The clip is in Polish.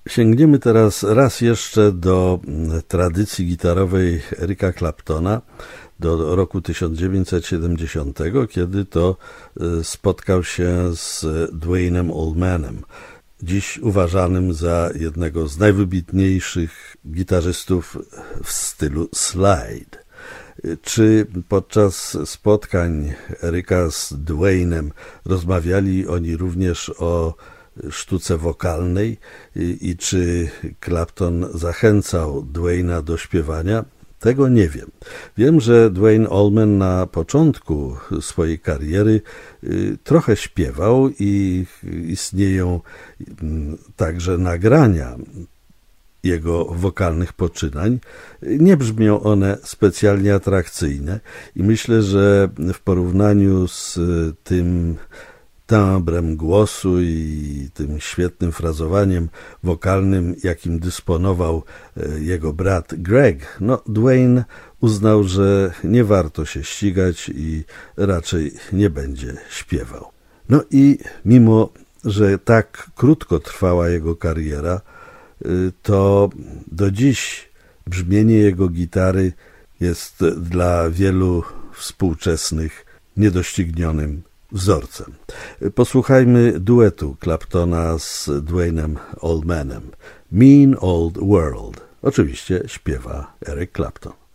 Sięgniemy teraz raz jeszcze do tradycji gitarowej Erika Claptona, do roku 1970, kiedy to spotkał się z Duane'em Allmanem, dziś uważanym za jednego z najwybitniejszych gitarzystów w stylu slide. Czy podczas spotkań Eryka z Duane'em rozmawiali oni również o sztuce wokalnej i czy Clapton zachęcał Duane'a do śpiewania? Tego nie wiem. Wiem, że Duane Allman na początku swojej kariery trochę śpiewał i istnieją także nagrania jego wokalnych poczynań. Nie brzmią one specjalnie atrakcyjne i myślę, że w porównaniu z tym timbrem głosu i tym świetnym frazowaniem wokalnym, jakim dysponował jego brat Greg, Duane uznał, że nie warto się ścigać i raczej nie będzie śpiewał. I mimo, że tak krótko trwała jego kariera, to do dziś brzmienie jego gitary jest dla wielu współczesnych niedoścignionym wzorcem. Posłuchajmy duetu Claptona z Duane'em Allmanem. Mean Old World. Oczywiście śpiewa Eric Clapton.